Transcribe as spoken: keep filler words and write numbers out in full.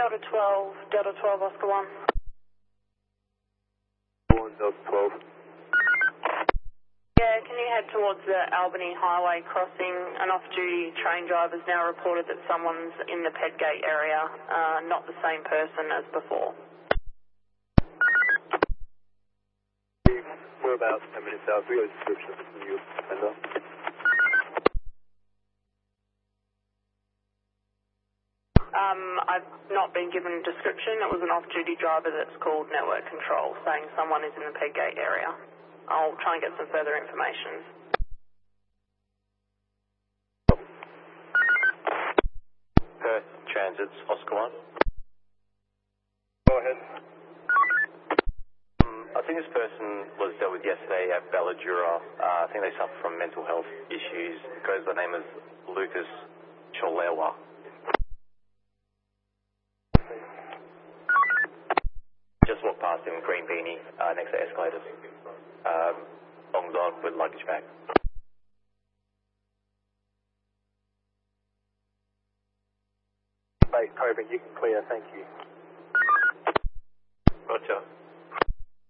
Delta twelve, Delta twelve, Oscar one. one Delta twelve. Yeah, can you head towards the Albany Highway crossing? An off-duty train driver has now reported that someone's in the Pedgate area, uh, not the same person as before. We're about ten minutes out. We got a description from you. Um, I've not been given a description. It was an off-duty driver that's called Network Control saying someone is in the Pedgate area. I'll try and get some further information. Perth Transit's Oscar one. Go ahead. Um, I think this person was dealt with yesterday at Balladura. Uh, I think they suffer from mental health issues. It goes by the name of Lucas Cholewa. Just walked past him, green beanie, uh, next to escalators. Um, longs on with luggage bag. Mate, Cobra, you can clear, thank you. Roger.